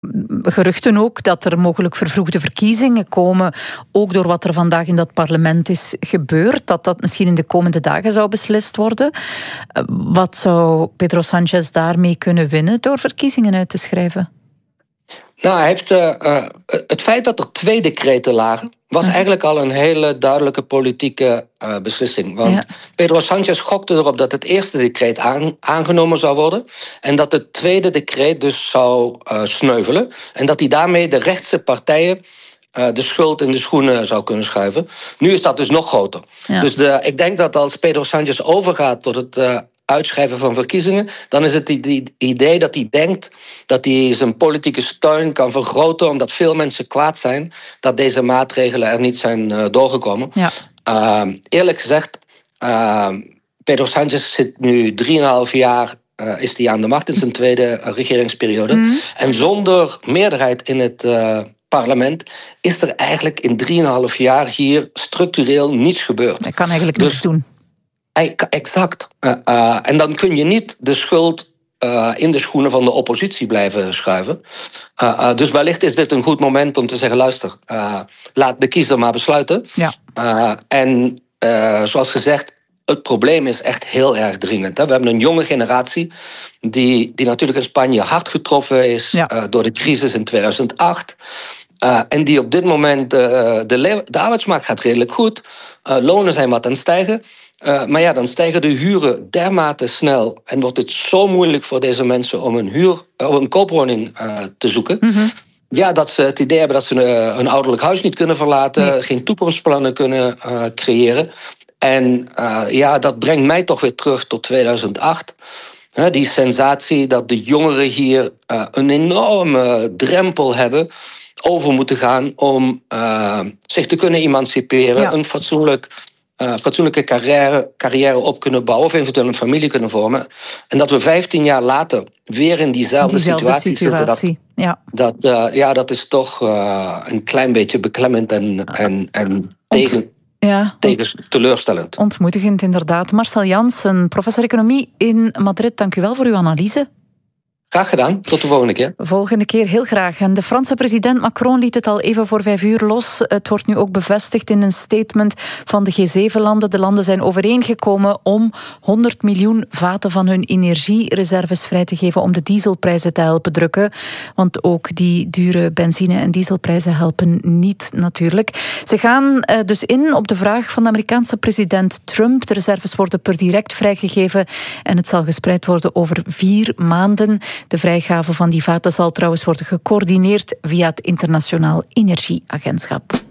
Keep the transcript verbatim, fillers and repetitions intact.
geruchten ook dat er mogelijk vervroegde verkiezingen komen, ook door wat er vandaag in dat parlement is gebeurd, dat dat misschien in de komende dagen zou beslist worden. Wat zou Pedro Sánchez daarmee kunnen winnen door verkiezingen uit te schrijven? Nou, hij heeft, uh, uh, het feit dat er twee decreten lagen, was ja. eigenlijk al een hele duidelijke politieke uh, beslissing. Want ja. Pedro Sánchez gokte erop dat het eerste decreet aan, aangenomen zou worden en dat het tweede decreet dus zou uh, sneuvelen. En dat hij daarmee de rechtse partijen uh, de schuld in de schoenen zou kunnen schuiven. Nu is dat dus nog groter. Ja. Dus de, ik denk dat als Pedro Sánchez overgaat tot het Uh, uitschrijven van verkiezingen, dan is het het idee dat hij denkt dat hij zijn politieke steun kan vergroten, omdat veel mensen kwaad zijn dat deze maatregelen er niet zijn uh, doorgekomen. Ja. Uh, eerlijk gezegd, uh, Pedro Sánchez zit nu drieënhalf jaar uh, is hij aan de macht in zijn tweede uh, regeringsperiode. Mm. En zonder meerderheid in het uh, parlement is er eigenlijk in drieënhalf jaar hier structureel niets gebeurd. Hij kan eigenlijk dus, niets doen. Exact. Uh, uh, en dan kun je niet de schuld uh, in de schoenen van de oppositie blijven schuiven. Uh, uh, dus wellicht is dit een goed moment om te zeggen, luister, uh, laat de kiezer maar besluiten. Ja. Uh, en uh, zoals gezegd, het probleem is echt heel erg dringend. Hè. We hebben een jonge generatie die, die natuurlijk in Spanje hard getroffen is ja. uh, door de crisis in tweeduizend acht. Uh, en die op dit moment, uh, de, le- de arbeidsmarkt gaat redelijk goed. Uh, lonen zijn wat aan het stijgen. Uh, maar ja, dan stijgen de huren dermate snel en wordt het zo moeilijk voor deze mensen om een, huur, uh, een koopwoning uh, te zoeken. Mm-hmm. Ja, dat ze het idee hebben dat ze uh, een ouderlijk huis niet kunnen verlaten, nee. geen toekomstplannen kunnen uh, creëren. En uh, ja, dat brengt mij toch weer terug tot tweeduizend acht. Uh, die sensatie dat de jongeren hier uh, een enorme drempel hebben over moeten gaan om uh, zich te kunnen emanciperen, ja. een fatsoenlijk Uh, fatsoenlijke carrière, carrière op kunnen bouwen of eventueel een familie kunnen vormen. En dat we vijftien jaar later weer in diezelfde, diezelfde situatie, situatie zitten. Dat, ja. Dat, uh, ja, dat is toch uh, een klein beetje beklemmend en, en, en tegen, ja. tegen teleurstellend. Ontmoedigend inderdaad. Marcel Jansen, professor economie in Madrid. Dank u wel voor uw analyse. Graag gedaan. Tot de volgende keer. Volgende keer heel graag. En de Franse president Macron liet het al even voor vijf uur los. Het wordt nu ook bevestigd in een statement van de G zeven landen. De landen zijn overeengekomen om honderd miljoen vaten van hun energiereserves vrij te geven om de dieselprijzen te helpen drukken. Want ook die dure benzine- en dieselprijzen helpen niet natuurlijk. Ze gaan dus in op de vraag van de Amerikaanse president Trump. De reserves worden per direct vrijgegeven en het zal gespreid worden over vier maanden. De vrijgave van die vaten zal trouwens worden gecoördineerd via het Internationaal Energieagentschap.